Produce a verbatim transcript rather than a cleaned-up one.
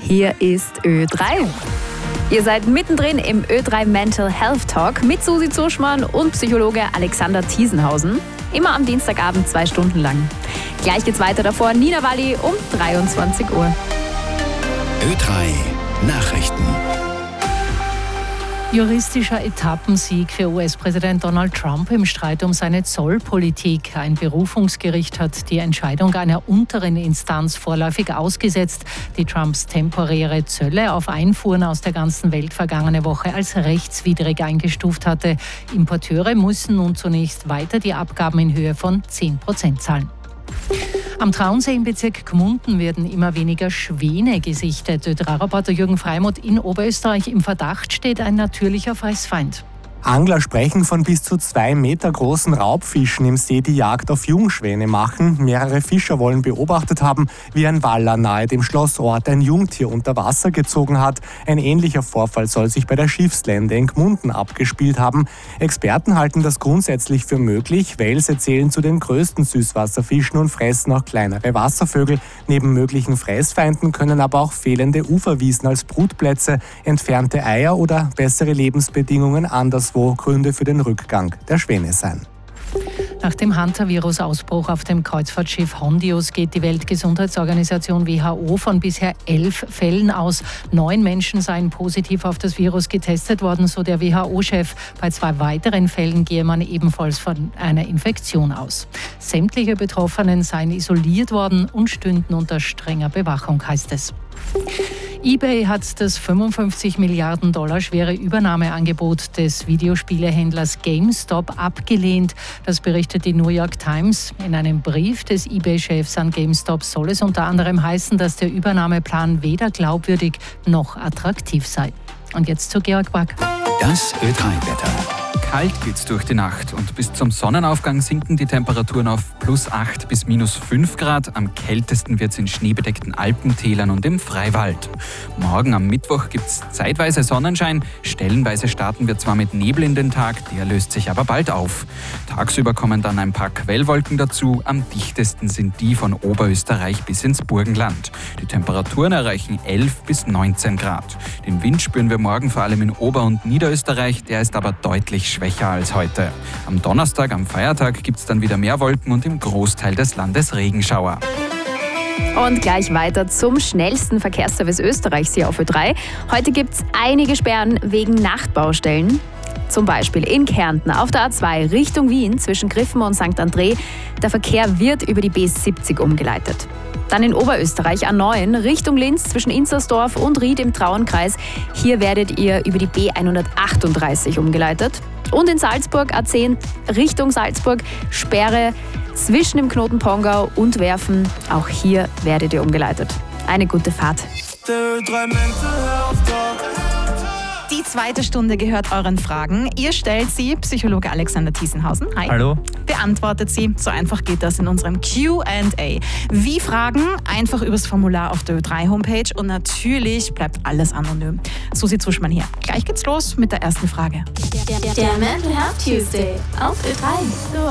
Hier ist Ö drei. Ihr seid mittendrin im Ö drei Mental Health Talk mit Susi Zuschmann und Psychologe Alexander Thiesenhausen. Immer am Dienstagabend zwei Stunden lang. Gleich geht's weiter davor. Nina Walli um dreiundzwanzig Uhr. Ö drei Nachrichten. Juristischer Etappensieg für U S-Präsident Donald Trump im Streit um seine Zollpolitik. Ein Berufungsgericht hat die Entscheidung einer unteren Instanz vorläufig ausgesetzt, die Trumps temporäre Zölle auf Einfuhren aus der ganzen Welt vergangene Woche als rechtswidrig eingestuft hatte. Importeure müssen nun zunächst weiter die Abgaben in Höhe von zehn Prozent zahlen. Am Traunsee im Bezirk Gmunden werden immer weniger Schwäne gesichtet. Ö drei Reporter Jürgen Freimuth in Oberösterreich. Im Verdacht steht ein natürlicher Fressfeind. Angler sprechen von bis zu zwei Meter großen Raubfischen im See, die Jagd auf Jungschwäne machen. Mehrere Fischer wollen beobachtet haben, wie ein Waller nahe dem Schlossort ein Jungtier unter Wasser gezogen hat. Ein ähnlicher Vorfall soll sich bei der Schiffslände in Gmunden abgespielt haben. Experten halten das grundsätzlich für möglich. Welse zählen zu den größten Süßwasserfischen und fressen auch kleinere Wasservögel. Neben möglichen Fressfeinden können aber auch fehlende Uferwiesen als Brutplätze, entfernte Eier oder bessere Lebensbedingungen anderswo Gründe für den Rückgang der Schwäne sein. Nach dem Hantavirus-Ausbruch auf dem Kreuzfahrtschiff Hondius geht die Weltgesundheitsorganisation W H O von bisher elf Fällen aus. Neun Menschen seien positiv auf das Virus getestet worden, so der W H O-Chef. Bei zwei weiteren Fällen gehe man ebenfalls von einer Infektion aus. Sämtliche Betroffenen seien isoliert worden und stünden unter strenger Bewachung, heißt es. eBay hat das fünfundfünfzig Milliarden Dollar schwere Übernahmeangebot des Videospielehändlers GameStop abgelehnt. Das berichtet die New York Times. In einem Brief des eBay-Chefs an GameStop soll es unter anderem heißen, dass der Übernahmeplan weder glaubwürdig noch attraktiv sei. Und jetzt zu Georg Back. Das Ö drei Wetter. Kalt geht's durch die Nacht und bis zum Sonnenaufgang sinken die Temperaturen auf plus acht bis minus fünf Grad. Am kältesten wird's in schneebedeckten Alpentälern und im Freiwald. Morgen am Mittwoch gibt's zeitweise Sonnenschein. Stellenweise starten wir zwar mit Nebel in den Tag, der löst sich aber bald auf. Tagsüber kommen dann ein paar Quellwolken dazu. Am dichtesten sind die von Oberösterreich bis ins Burgenland. Die Temperaturen erreichen elf bis neunzehn Grad. Den Wind spüren wir morgen vor allem in Ober- und Niederösterreich, der ist aber deutlich schwächer als heute. Am Donnerstag, am Feiertag, gibt es dann wieder mehr Wolken und im Großteil des Landes Regenschauer. Und gleich weiter zum schnellsten Verkehrsservice Österreichs hier auf Ö drei. Heute gibt es einige Sperren wegen Nachtbaustellen. Zum Beispiel in Kärnten auf der A zwei Richtung Wien zwischen Griffen und Sankt André. Der Verkehr wird über die B siebzig umgeleitet. Dann in Oberösterreich A neun Richtung Linz zwischen Inzersdorf und Ried im Trauenkreis. Hier werdet ihr über die B hundertachtunddreißig umgeleitet. Und in Salzburg A zehn Richtung Salzburg Sperre zwischen dem Knoten Pongau und Werfen. Auch hier werdet ihr umgeleitet. Eine gute Fahrt. Die zweite Stunde gehört euren Fragen. Ihr stellt sie, Psychologe Alexander Thiesenhausen. Hi. Hallo. Beantwortet sie. So einfach geht das in unserem Q and A. Wie Fragen? Einfach übers Formular auf der Ö drei Homepage. Und natürlich bleibt alles anonym. Susi Zuschmann hier. Gleich geht's los mit der ersten Frage. Der Mental Health Tuesday auf Ö drei.